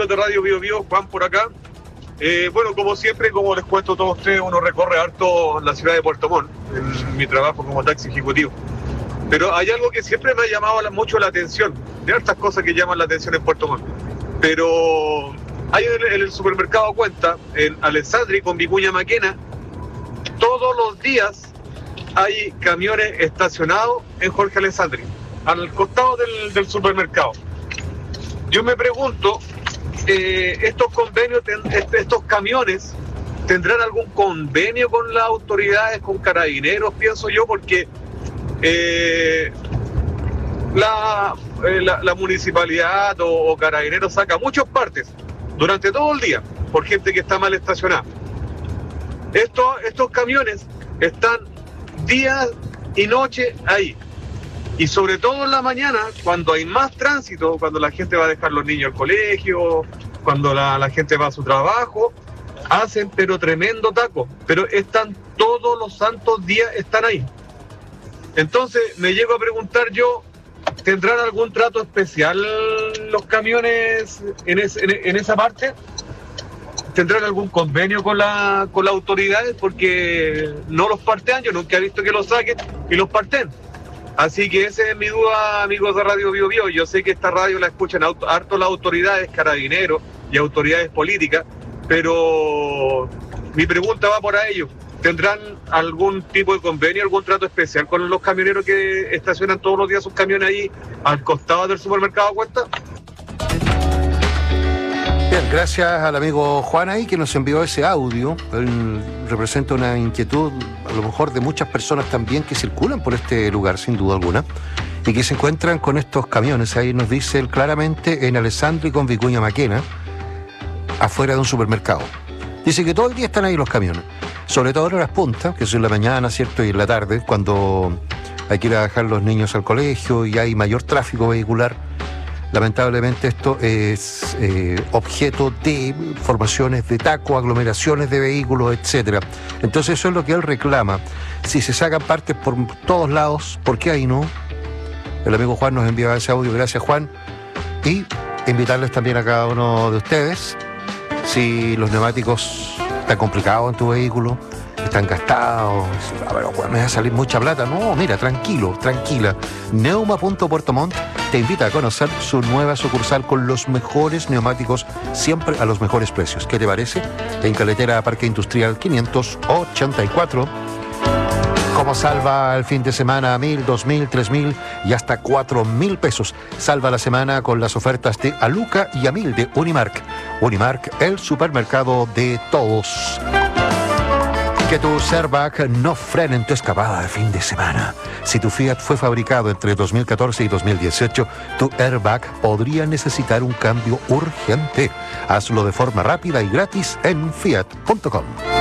amigos de Radio Bio Bio, Juan por acá. Bueno, como siempre, como les cuento a todos ustedes, uno recorre harto la ciudad de Puerto Montt en mi trabajo como taxi ejecutivo. Pero hay algo que siempre me ha llamado mucho la atención, de hartas cosas que llaman la atención en Puerto Montt. Pero hay en el supermercado Cuenta, en Alessandri con Vicuña Maquena, todos los días hay camiones estacionados en Jorge Alessandri, al costado del supermercado. Yo me pregunto, estos convenios, estos camiones, ¿tendrán algún convenio con las autoridades, con carabineros, pienso yo? Porque la municipalidad o carabineros saca muchos partes durante todo el día por gente que está mal estacionada. Estos camiones están día y noche ahí. Y sobre todo en la mañana, cuando hay más tránsito, cuando la gente va a dejar los niños al colegio, cuando la gente va a su trabajo, hacen pero tremendo taco. Pero están todos los santos días, están ahí. Entonces me llego a preguntar yo, ¿tendrán algún trato especial los camiones en esa parte? ¿Tendrán algún convenio con las autoridades? Porque no los partean, yo nunca he visto que los saquen y los parten. Así que esa es mi duda, amigos de Radio Bio Bio. Yo sé que esta radio la escuchan harto las autoridades, carabineros y autoridades políticas, pero mi pregunta va por a ellos. ¿Tendrán algún tipo de convenio, algún trato especial con los camioneros que estacionan todos los días sus camiones ahí al costado del supermercado Cuenta? Bien, gracias al amigo Juan ahí que nos envió ese audio. Él representa una inquietud a lo mejor de muchas personas también que circulan por este lugar, sin duda alguna, y que se encuentran con estos camiones. Ahí nos dice él claramente en Alessandri con Vicuña Maquena, afuera de un supermercado. Dice que todo el día están ahí los camiones, sobre todo en horas puntas, que son en la mañana, ¿cierto? Y en la tarde, cuando hay que ir a dejar los niños al colegio y hay mayor tráfico vehicular. Lamentablemente esto es objeto de formaciones de taco, aglomeraciones de vehículos, etcétera. Entonces eso es lo que él reclama. Si se sacan partes por todos lados, ¿por qué ahí no? El amigo Juan nos enviaba ese audio, gracias Juan. Y invitarles también a cada uno de ustedes, si los neumáticos están complicados en tu vehículo, están gastados, pero bueno, me va a salir mucha plata. No, mira, tranquilo, tranquila. Neuma.Puerto Montt te invita a conocer su nueva sucursal con los mejores neumáticos, siempre a los mejores precios. ¿Qué te parece? En Carretera Parque Industrial 584. ¿Cómo salva el fin de semana? 1.000, 2.000, 3.000 y hasta 4.000 pesos. Salva la semana con las ofertas de Aluca y Amil de Unimark. Unimark, el supermercado de todos. Que tus airbags no frenen tu escapada de fin de semana. Si tu Fiat fue fabricado entre 2014 y 2018, tu airbag podría necesitar un cambio urgente. Hazlo de forma rápida y gratis en fiat.com.